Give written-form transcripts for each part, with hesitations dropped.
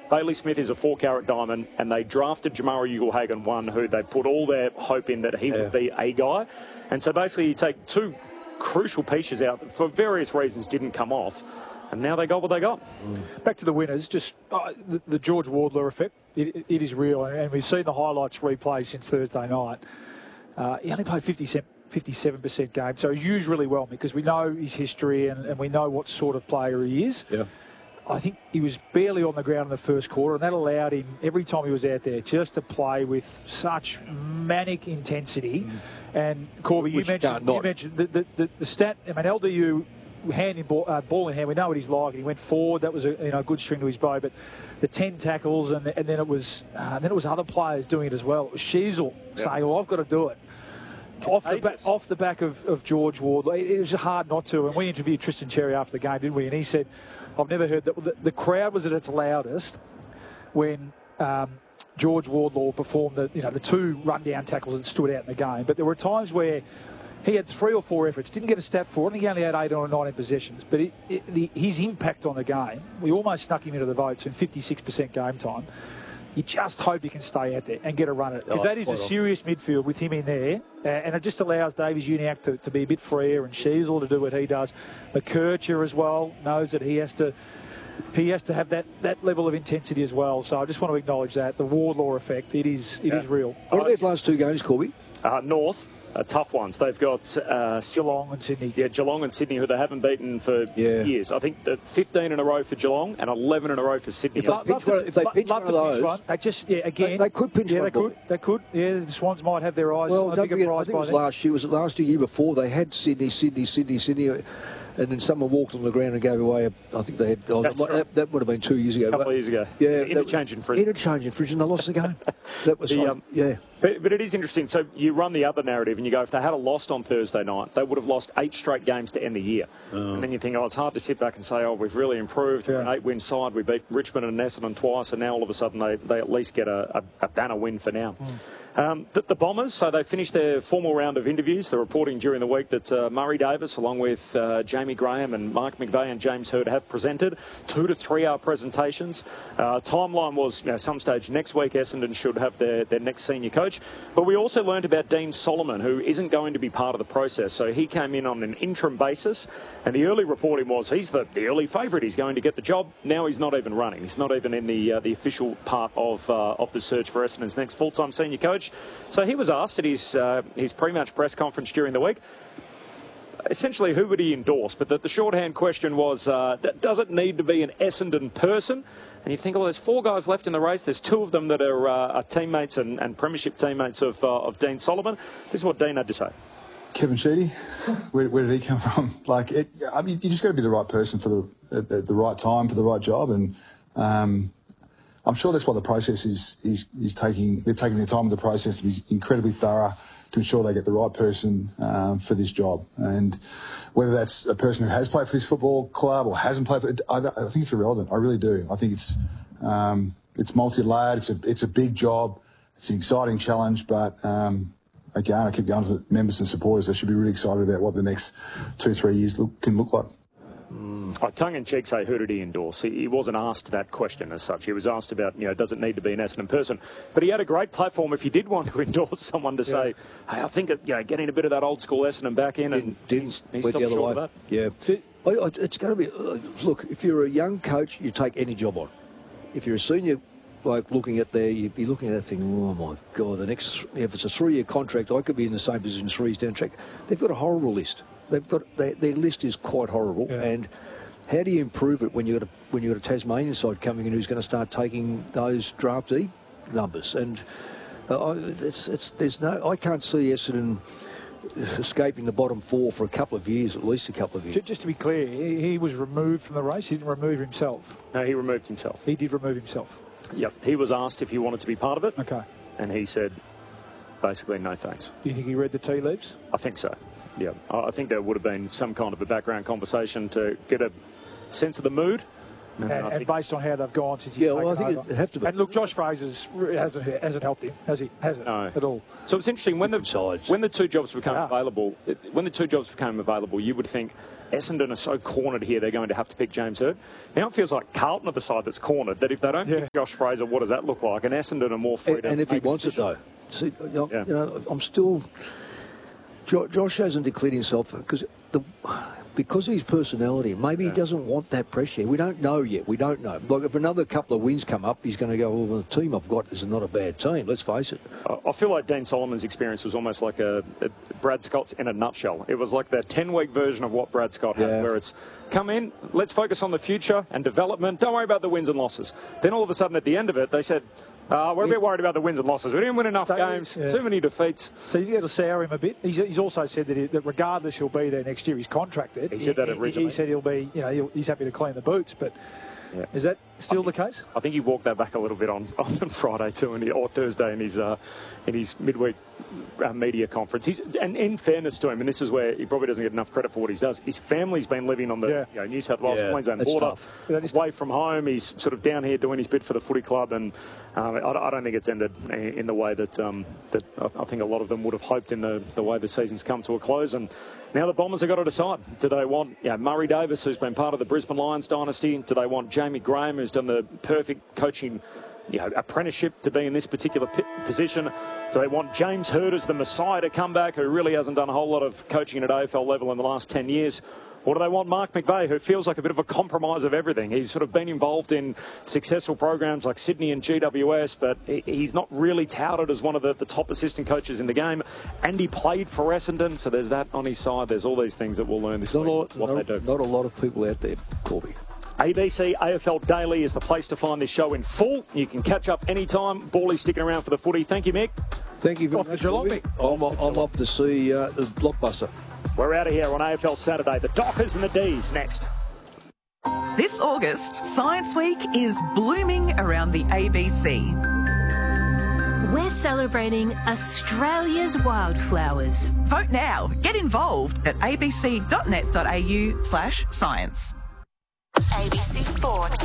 Bailey Smith is a 4-carat diamond, and they drafted Jamara Ugle-Hagan 1, who they put all their hope in that he would be a guy. And so basically you take two crucial pieces out that for various reasons didn't come off, and now they got what they got. Back to the winners, just the George Wardlaw effect. It is real, and we've seen the highlights replay since Thursday night. He only played 57% game, so he's used really well because we know his history and we know what sort of player he is. Yeah. I think he was barely on the ground in the first quarter, and that allowed him, every time he was out there, just to play with such manic intensity. And, Corby, you mentioned the stat. I mean, LDU, ball in hand, we know what he's like. He went forward. That was a good string to his bow. But the 10 tackles, and then it was other players doing it as well. It was Sheasel saying, well, I've got to do it. Off the back of George Ward. It was hard not to. And we interviewed Tristan Cherry after the game, didn't we? And he said, I've never heard that. The crowd was at its loudest when George Wardlaw performed the two run-down tackles that stood out in the game. But there were times where he had 3 or 4 efforts, didn't get a stat for it. I think he only had 8 or 9 possessions. But his impact on the game, we almost snuck him into the votes in 56% game time. You just hope he can stay out there and get a run at it. Because that is a serious midfield with him in there. And it just allows Davies Uniacke to be a bit freer and Sheasel to do what he does. McKercher as well knows that he has to have that level of intensity as well. So I just want to acknowledge that. The Wardlaw effect, it is real. What are their last 2 games, Corby? North. Tough ones. They've got Geelong and Sydney. Yeah, Geelong and Sydney, who they haven't beaten for years. I think 15 in a row for Geelong and 11 in a row for Sydney. If they pinch one of those, they just again they could pinch one. They could. Yeah, the Swans might have their eyes on a bigger prize. I think it was last year. Was it last year before? They had Sydney. And then someone walked on the ground and gave away. I think they had. That would have been 2 years ago. A couple of years ago. Yeah, interchange in Frisbee. And they lost the game. That was But it is interesting. So you run the other narrative and you go, if they had a lost on Thursday night, they would have lost 8 straight games to end the year. And then you think, it's hard to sit back and say, we've really improved. We're an 8-win side. We beat Richmond and Essendon twice, and now all of a sudden they at least get a banner win for now. The Bombers, so they finished their formal round of interviews. They're reporting during the week that Murray Davis, along with Jamie Graham and Mark McVeigh and James Hird, have presented 2 to 3 hour presentations. Timeline was, some stage next week, Essendon should have their next senior coach. But we also learned about Dean Solomon, who isn't going to be part of the process. So he came in on an interim basis, and the early reporting was he's the early favourite. He's going to get the job. Now he's not even running. He's not even in the official part of the search for Essendon's next full-time senior coach. So he was asked at his pre-match press conference during the week, essentially, who would he endorse? But the shorthand question was, does it need to be an Essendon person? And you think, there's 4 guys left in the race. There's 2 of them that are teammates and premiership teammates of Dean Solomon. This is what Dean had to say. Kevin Sheedy, where did he come from? You just got to be the right person for the right time for the right job, and I'm sure that's why the process is taking. They're taking their time with the process to be incredibly thorough to ensure they get the right person for this job. And whether that's a person who has played for this football club or hasn't played for it, I think it's irrelevant. I really do. I think it's multi-layered. It's a big job. It's an exciting challenge, but again, I keep going to the members and supporters. They should be really excited about what the next 2-3 years can look like. Tongue-in-cheek say, who did he endorse? He wasn't asked that question as such. He was asked about, does it need to be an Essendon person? But he had a great platform if you did want to endorse someone to say, hey, I think getting a bit of that old school Essendon back in, and he's still short of that. Yeah. It's going to be, look, if you're a young coach, you take any job on. If you're a senior bloke looking at there, you'd be looking at that thing, oh my God, if it's a 3-year contract, I could be in the same position 3 years down the track. They've got a horrible list. Their list is quite horrible, and how do you improve it when you've got a Tasmanian side coming in who's going to start taking those draftee numbers? And I can't see Essendon escaping the bottom 4 for a couple of years, at least a couple of years. Just to be clear, he was removed from the race. He didn't remove himself. No, he removed himself. He did remove himself. Yep. He was asked if he wanted to be part of it. Okay. And he said, basically, no thanks. Do you think he read the tea leaves? I think so. Yeah. I think there would have been some kind of a background conversation to get a sense of the mood. and based on how they've gone since he's taken I think over. it'd have to be. And look, Josh Fraser's hasn't helped him, has he? Hasn't at all. So it's interesting when the two jobs become available. When the two jobs became available, you would think Essendon are so cornered here they're going to have to pick James Hird. Now it feels like Carlton are the side that's cornered. That if they don't pick Josh Fraser, what does that look like? And Essendon are more free to. And if he wants it though, see, I'm still. Josh hasn't declared himself because of his personality. Maybe he doesn't want that pressure. We don't know yet. We don't know. Like if another couple of wins come up, he's going to go, well, the team I've got is not a bad team. Let's face it. I feel like Dean Solomon's experience was almost like a Brad Scott's in a nutshell. It was like the 10-week version of what Brad Scott had, where it's come in, let's focus on the future and development. Don't worry about the wins and losses. Then all of a sudden at the end of it, they said, we're a bit worried about the wins and losses. We didn't win enough games, too many defeats. So you got to sour him a bit. He's also said that regardless he'll be there next year, he's contracted. He said that originally. He said he'll be, he's happy to clean the boots. But is that still the case? I think he walked that back a little bit on Friday too, or Thursday in his midweek media conference. And in fairness to him, and this is where he probably doesn't get enough credit for what he does, his family's been living on the New South Wales Queensland border, away from home. He's sort of down here doing his bit for the footy club, and I don't think it's ended in the way that I think a lot of them would have hoped in the way the season's come to a close. And now the Bombers have got to decide. Do they want Murray Davis, who's been part of the Brisbane Lions dynasty? Do they want Jamie Graham, who's done the perfect coaching apprenticeship to be in this particular position? Do they want James Hird as the Messiah to come back, who really hasn't done a whole lot of coaching at AFL level in the last 10 years? Or do they want Mark McVeigh, who feels like a bit of a compromise of everything? He's sort of been involved in successful programs like Sydney and GWS, but he's not really touted as one of the top assistant coaches in the game. And he played for Essendon, so there's that on his side. There's all these things that we'll learn this week, what they do. Not a lot of people out there, Corby. ABC AFL Daily is the place to find this show in full. You can catch up anytime. Ballie's sticking around for the footy. Thank you, Mick. Thank you very much. I'm off to see the Blockbuster. We're out of here on AFL Saturday. The Dockers and the D's next. This August, Science Week is blooming around the ABC. We're celebrating Australia's wildflowers. Vote now. Get involved at abc.net.au/science. ABC Sport.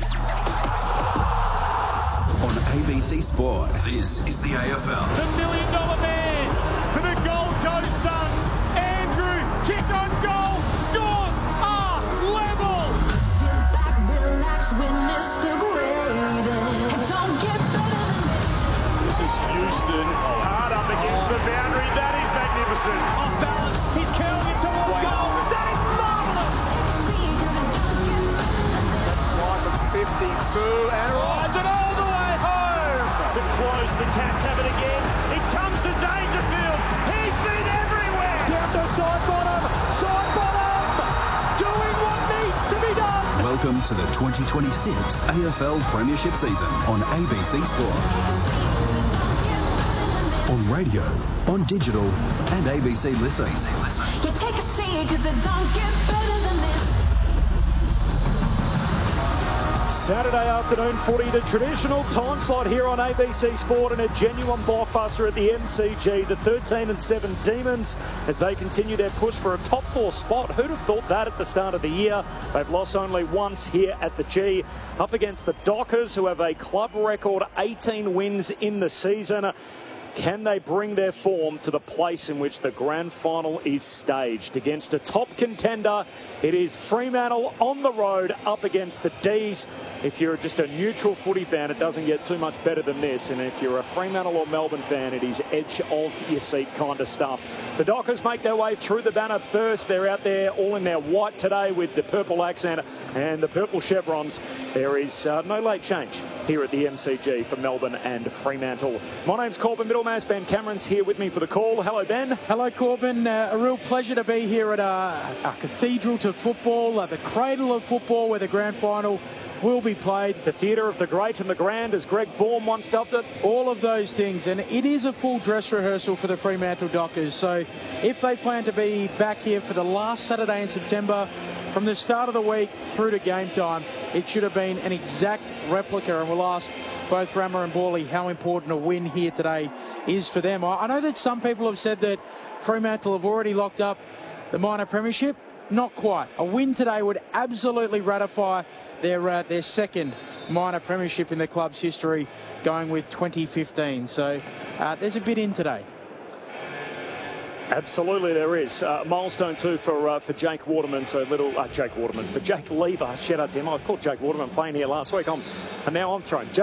On ABC Sport, this is the AFL. The $1 million man for the Gold Coast Suns. Andrew, kick on goal, scores are level. Sit back, relax, witness the greatest. Don't get better than this. This is Houston, hard up against the boundary. That is magnificent. Off balance, he's curling it towards goal. That is marvellous. See, 'cause it don't get better than this. 52 and rides it all the way home. So close, the Cats have it again. It comes to Dangerfield. He's been everywhere. Down the side bottom, doing what needs to be done. Welcome to the 2026 AFL Premiership season on ABC Sport. On radio, on digital, and ABC Listen. You take a seat, 'cause it don't get better than this. Saturday afternoon footy, the traditional time slot here on ABC Sport, and a genuine blockbuster at the MCG. The 13-7 Demons, as they continue their push for a top 4 spot. Who'd have thought that at the start of the year? They've lost only once here at the G, up against the Dockers, who have a club record 18 wins in the season. Can they bring their form to the place in which the grand final is staged? Against a top contender, it is Fremantle on the road up against the D's. If you're just a neutral footy fan, it doesn't get too much better than this. And if you're a Fremantle or Melbourne fan, it is edge of your seat kind of stuff. The Dockers make their way through the banner first. They're out there all in their white today with the purple accent and the purple chevrons. There is no late change here at the MCG for Melbourne and Fremantle. My name's Corbin Middlemass. Ben Cameron's here with me for the call. Hello, Ben. Hello, Corbin. A real pleasure to be here at our cathedral to football, the cradle of football where the grand final will be played. The theatre of the great and the grand, as Greg Baum once dubbed it. All of those things, and it is a full dress rehearsal for the Fremantle Dockers. So if they plan to be back here for the last Saturday in September, from the start of the week through to game time, it should have been an exact replica, and we'll ask both Rammer and Bawley how important a win here today is for them. I know that some people have said that Fremantle have already locked up the minor premiership. Not quite. A win today would absolutely ratify their second minor premiership in the club's history, going with 2015. So there's a bit in today. Absolutely, there is. Milestone too for Jake Waterman. So Jake Waterman, for Jake Lever. Shout out to him. I caught Jake Waterman playing here last week. And now I'm throwing.